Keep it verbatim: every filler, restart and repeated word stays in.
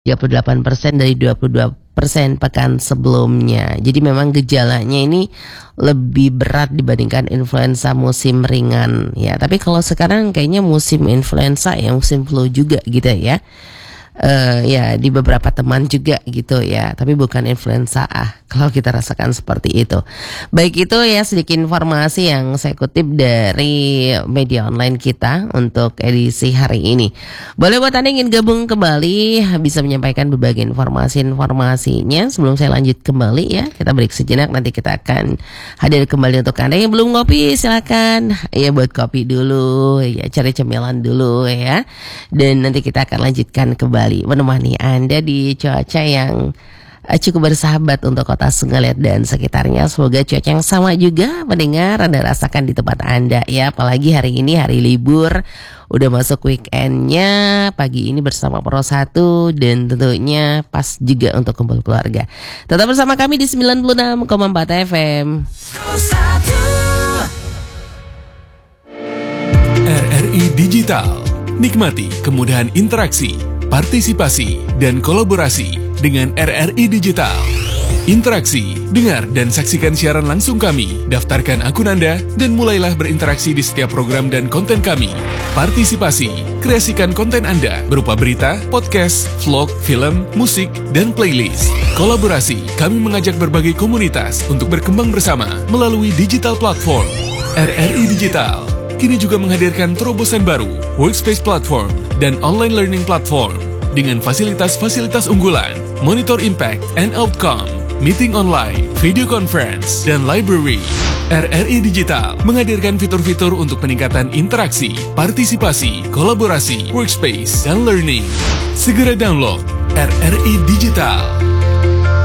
tiga puluh delapan persen dari dua puluh dua persen pekan sebelumnya. Jadi memang gejalanya ini lebih berat dibandingkan influenza musim ringan ya. Tapi kalau sekarang kayaknya musim influenza ya, musim flu juga gitu ya. Uh, ya di beberapa teman juga gitu ya, tapi bukan influenza A kalau kita rasakan seperti itu. Baik, itu ya sedikit informasi yang saya kutip dari media online kita untuk edisi hari ini. Boleh buat Anda ingin gabung kembali bisa menyampaikan berbagai informasi-informasinya. Sebelum saya lanjut kembali ya, kita break sejenak, nanti kita akan hadir kembali untuk Anda yang belum ngopi, silakan ya buat kopi dulu ya, cari cemilan dulu ya, dan nanti kita akan lanjutkan kembali menemani Anda di cuaca yang cukup bersahabat untuk kota Sungai Liat dan sekitarnya. Semoga cuaca yang sama juga mendengar Anda rasakan di tempat Anda ya. Apalagi hari ini hari libur, udah masuk weekendnya, pagi ini bersama Pro satu, dan tentunya pas juga untuk kumpul keluarga. Tetap bersama kami di sembilan puluh enam koma empat F M. R R I Digital. Nikmati kemudahan interaksi, partisipasi, dan kolaborasi dengan R R I Digital. Interaksi, dengar dan saksikan siaran langsung kami, daftarkan akun Anda, dan mulailah berinteraksi di setiap program dan konten kami. Partisipasi, kreasikan konten Anda berupa berita, podcast, vlog, film, musik, dan playlist. Kolaborasi, kami mengajak berbagai komunitas untuk berkembang bersama melalui digital platform. R R I Digital kini juga menghadirkan terobosan baru, workspace platform, dan online learning platform dengan fasilitas-fasilitas unggulan, monitor impact and outcome, meeting online, video conference, dan library. R R I Digital menghadirkan fitur-fitur untuk peningkatan interaksi, partisipasi, kolaborasi, workspace, dan learning. Segera download R R I Digital.